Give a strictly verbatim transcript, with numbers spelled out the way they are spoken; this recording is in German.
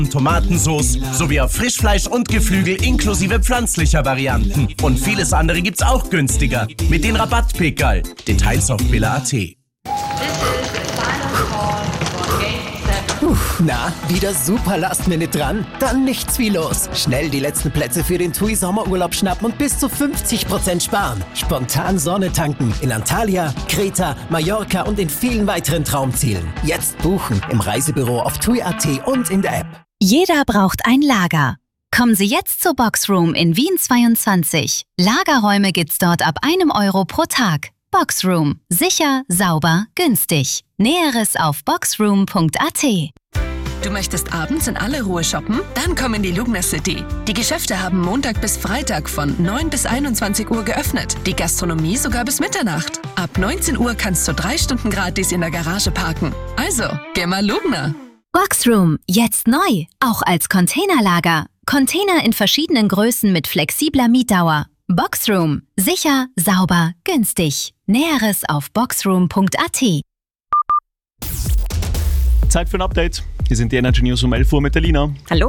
Tomatensauce sowie auf Frischfleisch und Geflügel inklusive pflanzlicher Varianten. Und vieles andere gibt's auch günstiger mit den Rabattpickerl. Details auf billa punkt at. Puh, na, wieder super Last-Minute dran? Dann nichts wie los. Schnell die letzten Plätze für den T U I Sommerurlaub schnappen und bis zu fünfzig Prozent sparen. Spontan Sonne tanken in Antalya, Kreta, Mallorca und in vielen weiteren Traumzielen. Jetzt buchen im Reisebüro auf T U I punkt at und in der App. Jeder braucht ein Lager. Kommen Sie jetzt zur Boxroom in Wien zweiundzwanzig. Lagerräume gibt's dort ab einem Euro pro Tag. Boxroom. Sicher, sauber, günstig. Näheres auf boxroom punkt at. Du möchtest abends in aller Ruhe shoppen? Dann komm in die Lugner City. Die Geschäfte haben Montag bis Freitag von neun bis einundzwanzig Uhr geöffnet. Die Gastronomie sogar bis Mitternacht. Ab neunzehn Uhr kannst du drei Stunden gratis in der Garage parken. Also, geh mal Lugner. Boxroom. Jetzt neu. Auch als Containerlager. Container in verschiedenen Größen mit flexibler Mietdauer. Boxroom. Sicher, sauber, günstig. Näheres auf boxroom punkt at. Zeit für ein Update. Hier sind die Energy News um elf Uhr mit der Lina. Hallo.